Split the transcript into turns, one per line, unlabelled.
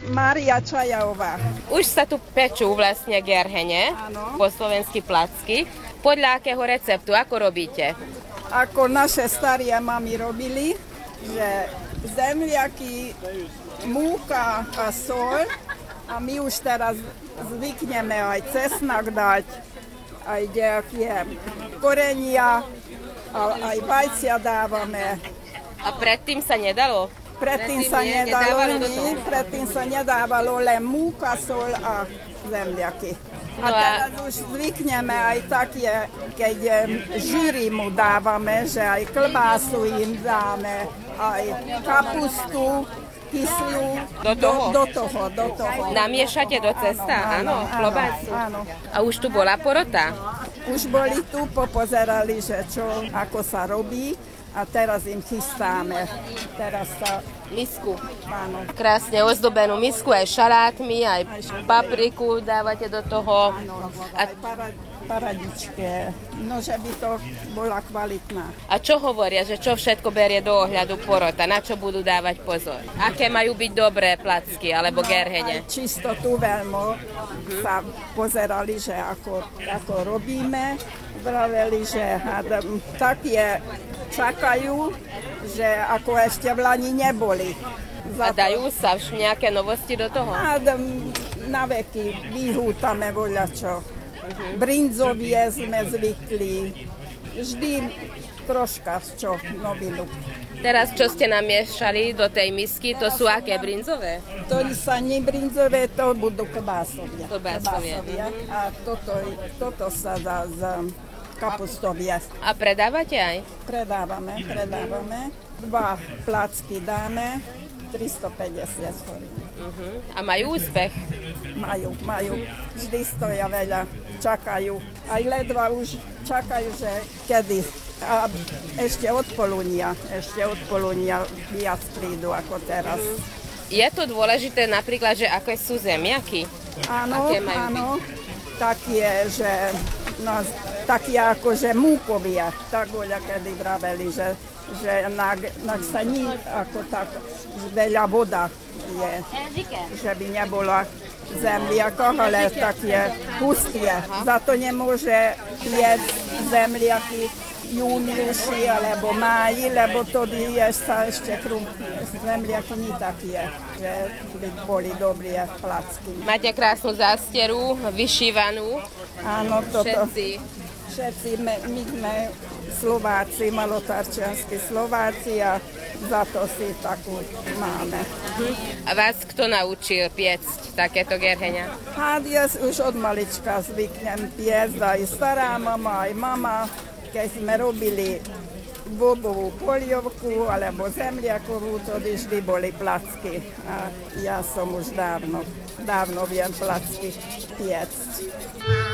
Mária Čajová.
Už sa tu pečú vlastne gerhene, po slovensky placky. Podľa akého receptu, ako robíte?
Ako naše starie mami robili, že zemiaky, múka a sol, a my už teraz zvykneme aj cesnak dať, aj nejaké korenia, aj vajcia dávame.
A predtým sa nedalo?
Predtým sa nedávalo len múka, sol a zemiaky. A teraz už zvykneme aj také, keď žíry mu dávame, že aj klbásu im dáme, aj kapustu kyslú do toho.
Namiešate do cesta, áno, klobásu.
Áno.
A už tu bola porota?
Už boli tu, popozerali, že ako sa robí. A teraz im chystáme. Teraz sa...
Misku.
Áno.
Krásne ozdobenú misku, aj šalátmi, aj papriku dávate do toho.
Áno, aj paradičke. No, že by to bola kvalitná.
A čo hovoria, že čo všetko berie do ohľadu porota? Na čo budú dávať pozor? Aké majú byť dobré placky alebo gerhene?
Aj čistotu veľmi sa pozerali, že ako robíme. Vraveli, že tak je, čakajú, že ako ešte v Lani neboli.
A dajú sa už nejaké novosti do toho?
Na veky vyhútame voľačo. Brinzovie sme zvykli. Vždy troška čo novinu.
Teraz čo ste namiešali do tej misky, to sú aké brinzové?
To sa nie brinzové, to budú klbásovie. A toto sa dá z kapustovie.
A predávate aj?
Predávame. 2 placky dáme, 350 forín.
A majú úspech?
Majú. Vždy stoja veľa, čakajú. Aj ledva už čakajú, že kedy. A ešte od poludnia viac prídu ako teraz.
Je to dôležité napríklad, že aké sú zemiaky?
Áno. Také, že také akože múkovia, tak voľa kedy vraveli, že na sa ní ako tak veľa voda je, že by nebola zemliaka, ale také hustie. Za to nemôže jesť zemliaky júniuši alebo máji, lebo tedy sa ešte zemliaky nie také, že by boli dobré placky.
Máte krásnu zásteru, vyšívanú.
Áno, všetci my sme Slováci, malotarčianskí Slováci a za to si takú máme.
A vás kto naučil piecť takéto gerheňa?
Ja už od malička zvyknem piecť, aj stará mama, aj mama. Keď sme robili bobovú polievku alebo zemliakovú, to vždy boli placky. A ja som už dávno viem placky piecť.